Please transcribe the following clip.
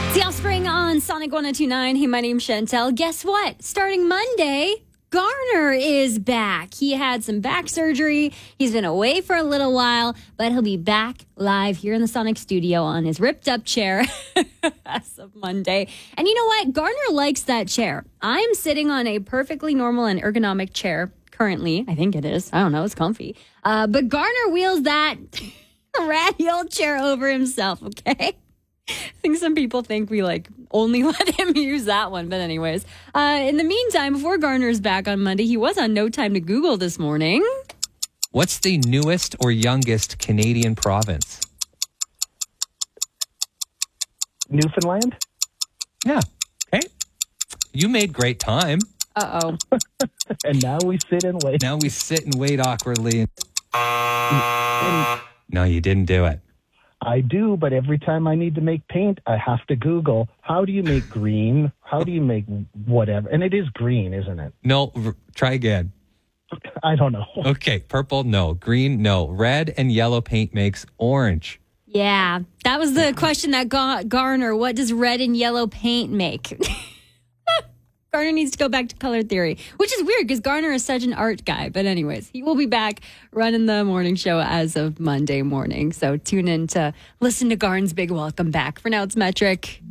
It's the Offspring on Sonic 102.9. Hey, my name's Chantel. Guess what? Starting Monday, Garner is back. He had some back surgery. He's been away for a little while, but he'll be back live here in the Sonic studio on his ripped up chair as of Monday. And you know what? Garner likes that chair. I'm sitting on a perfectly normal and ergonomic chair currently. I think it is. I don't know. It's comfy. But Garner wheels that ratty old chair over himself, okay? I think some people think we only let him use that one. But anyways, in the meantime, before Garner's back on Monday, he was on No Time to Google this morning. What's the newest or youngest Canadian province? Newfoundland? Yeah. Okay. You made great time. Uh-oh. And now we sit and wait. Now we sit and wait awkwardly. No, you didn't do it. I do, but every time I need to make paint, I have to Google, how do you make green? How do you make whatever? And it is green, isn't it? No, try again. I don't know. Okay, purple, no. Green, no. Red and yellow paint makes orange. Yeah, that was the question that got Garner. What does red and yellow paint make? Garner needs to go back to color theory, which is weird because Garner is such an art guy. But anyways, he will be back running the morning show as of Monday morning. So tune in to listen to Garn's big welcome back. For now, it's Metric.